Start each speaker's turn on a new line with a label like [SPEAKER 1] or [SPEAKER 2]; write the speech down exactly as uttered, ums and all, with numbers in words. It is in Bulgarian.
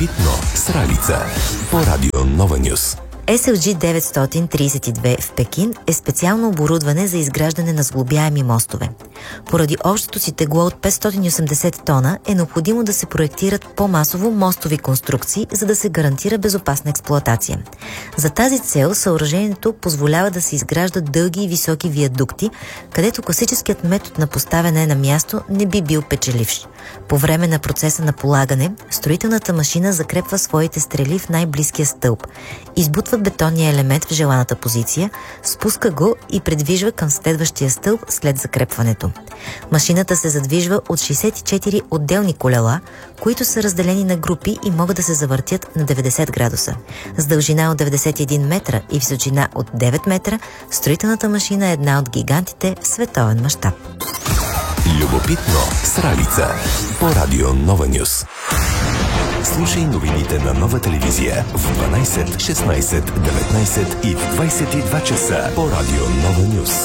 [SPEAKER 1] Любопитно с Ралица по Радио Нова Нюс.
[SPEAKER 2] Ес Ел Джи деветстотин тридесет и две в Пекин е специално оборудване за изграждане на сглобяеми мостове. Поради общото си тегло от петстотин и осемдесет тона е необходимо да се проектират по-масово мостови конструкции, за да се гарантира безопасна експлоатация. За тази цел съоръжението позволява да се изграждат дълги и високи виадукти, където класическият метод на поставяне на място не би бил печеливш. По време на процеса на полагане, строителната машина закрепва своите стрели в най-близкия стълб, избутва бетонния елемент в желаната позиция, спуска го и предвижва към следващия стълб след закрепването. Машината се задвижва от шейсет и четири отделни колела, които са разделени на групи и могат да се завъртят на деветдесет градуса. С дължина от деветдесет и един метра и височина от девет метра, строителната машина е една от гигантите в световен мащаб.
[SPEAKER 1] Любопитно с Ралица по Радио Нова Нюс. Слушай новините на Нова телевизия в дванайсет, шестнайсет, деветнайсет и в двайсет и два часа по Радио Нова Нюс.